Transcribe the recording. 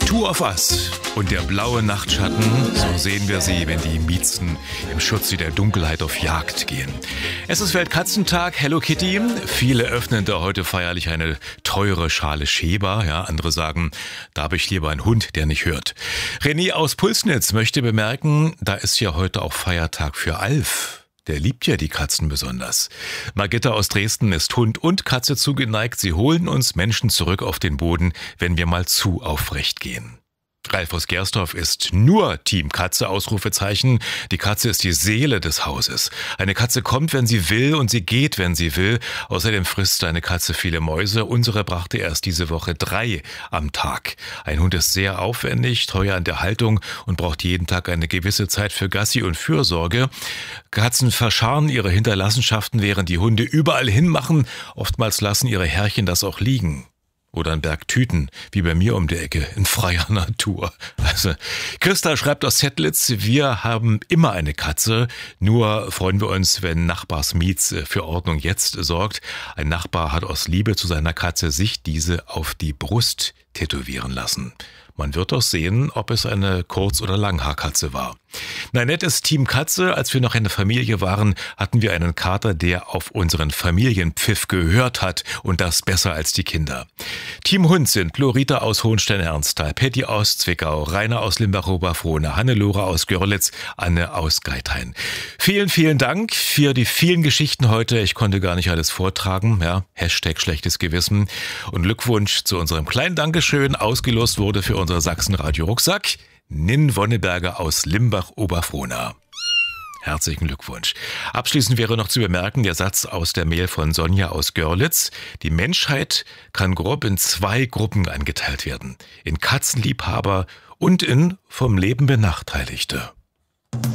Two of Us und der blaue Nachtschatten, so sehen wir sie, wenn die Miezen im Schutze der Dunkelheit auf Jagd gehen. Es ist Weltkatzentag, Hello Kitty. Viele öffnen da heute feierlich eine teure Schale Schäber. Ja, andere sagen, da habe ich lieber einen Hund, der nicht hört. René aus Pulsnitz möchte bemerken, da ist ja heute auch Feiertag für Alf. Der liebt ja die Katzen besonders. Margitta aus Dresden ist Hund und Katze zugeneigt. Sie holen uns Menschen zurück auf den Boden, wenn wir mal zu aufrecht gehen. Ralf aus Gersdorf ist nur Team Katze, Ausrufezeichen. Die Katze ist die Seele des Hauses. Eine Katze kommt, wenn sie will, und sie geht, wenn sie will. Außerdem frisst eine Katze viele Mäuse. Unsere brachte erst diese Woche 3 am Tag. Ein Hund ist sehr aufwendig, teuer an der Haltung und braucht jeden Tag eine gewisse Zeit für Gassi und Fürsorge. Katzen verscharren ihre Hinterlassenschaften, während die Hunde überall hinmachen. Oftmals lassen ihre Herrchen das auch liegen. Oder ein Berg Tüten, wie bei mir um die Ecke, in freier Natur. Also, Christa schreibt aus Zettlitz, wir haben immer eine Katze, nur freuen wir uns, wenn Nachbars Mietz für Ordnung jetzt sorgt. Ein Nachbar hat aus Liebe zu seiner Katze sich diese auf die Brust tätowieren lassen. Man wird doch sehen, ob es eine Kurz- oder Langhaarkatze war. Na, nett ist Team Katze. Als wir noch eine Familie waren, hatten wir einen Kater, der auf unseren Familienpfiff gehört hat, und das besser als die Kinder. Team Hund sind Lorita aus Hohenstein-Ernsthal, Patty aus Zwickau, Rainer aus Limbach-Oberfrohna, Hannelore aus Görlitz, Anne aus Geithain. Vielen, vielen Dank für die vielen Geschichten heute. Ich konnte gar nicht alles vortragen. Ja, Hashtag schlechtes Gewissen. Und Glückwunsch zu unserem kleinen Dankeschön. Ausgelost wurde für unser Sachsen-Radio-Rucksack Nin Wonneberger aus Limbach-Oberfrohna. Herzlichen Glückwunsch. Abschließend wäre noch zu bemerken, der Satz aus der Mail von Sonja aus Görlitz. Die Menschheit kann grob in 2 Gruppen eingeteilt werden. In Katzenliebhaber und in vom Leben Benachteiligte.